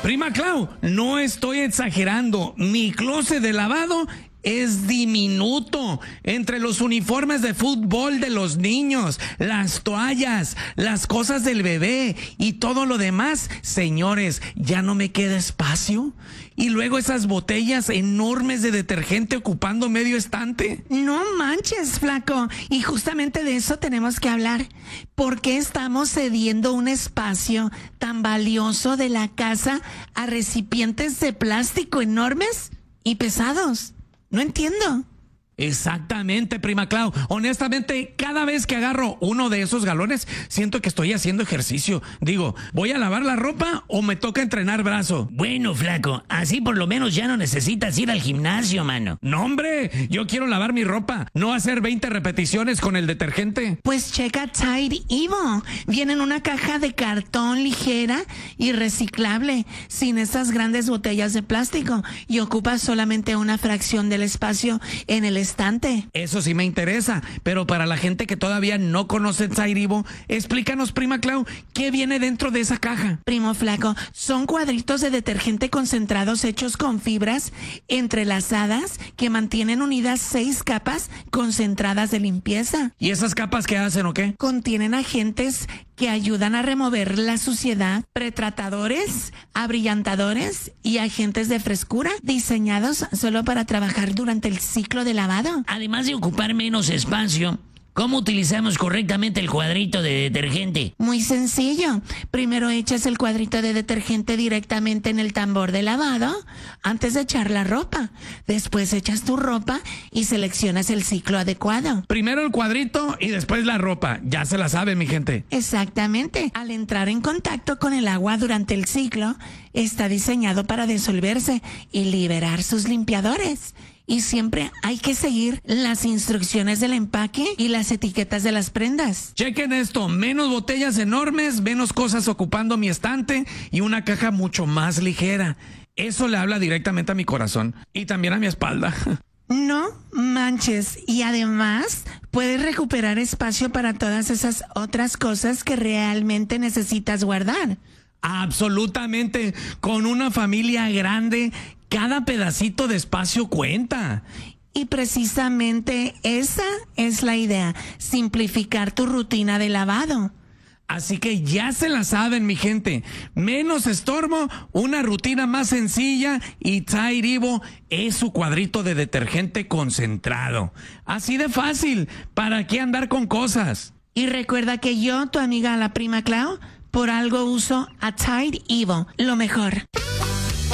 Prima Clau, no estoy exagerando. Mi closet de lavado es diminuto. Entre los uniformes de fútbol de los niños, las toallas, las cosas del bebé y todo lo demás, señores, ya no me queda espacio. Y luego esas botellas enormes de detergente ocupando medio estante. No manches, flaco. Y justamente de eso tenemos que hablar. ¿Por qué estamos cediendo un espacio tan valioso de la casa a recipientes de plástico enormes y pesados? No entiendo. Exactamente, Prima Clau. Honestamente, cada vez que agarro uno de esos galones, siento que estoy haciendo ejercicio. Digo, ¿voy a lavar la ropa o me toca entrenar brazo? Bueno, flaco, así por lo menos ya no necesitas ir al gimnasio, mano. No, hombre, yo quiero lavar mi ropa, no hacer 20 repeticiones con el detergente. Pues checa Tide Evo. Viene en una caja de cartón ligera y reciclable, sin esas grandes botellas de plástico, y ocupa solamente una fracción del espacio en el estante. Eso sí me interesa, pero para la gente que todavía no conoce Tide Evo, explícanos, Prima Clau, ¿qué viene dentro de esa caja? Primo flaco, son cuadritos de detergente concentrados hechos con fibras entrelazadas que mantienen unidas 6 capas concentradas de limpieza. ¿Y esas capas qué hacen o qué? Contienen agentes que ayudan a remover la suciedad, pretratadores, abrillantadores y agentes de frescura diseñados solo para trabajar durante el ciclo de lavado. Además de ocupar menos espacio, ¿cómo utilizamos correctamente el cuadrito de detergente? Muy sencillo. Primero echas el cuadrito de detergente directamente en el tambor de lavado antes de echar la ropa. Después echas tu ropa y seleccionas el ciclo adecuado. Primero el cuadrito y después la ropa. Ya se la sabe, mi gente. Exactamente. Al entrar en contacto con el agua durante el ciclo, está diseñado para disolverse y liberar sus limpiadores. Y siempre hay que seguir las instrucciones del empaque y las etiquetas de las prendas. Chequen esto, menos botellas enormes, menos cosas ocupando mi estante y una caja mucho más ligera. Eso le habla directamente a mi corazón y también a mi espalda. No manches. Y además puedes recuperar espacio para todas esas otras cosas que realmente necesitas guardar. Absolutamente. Con una familia grande, cada pedacito de espacio cuenta. Y precisamente esa es la idea, simplificar tu rutina de lavado. Así que ya se la saben, mi gente. Menos estorbo, una rutina más sencilla y Tide Evo es su cuadrito de detergente concentrado. Así de fácil. ¿Para qué andar con cosas? Y recuerda que yo, tu amiga la Prima Clau, por algo uso a Tide Evo, lo mejor.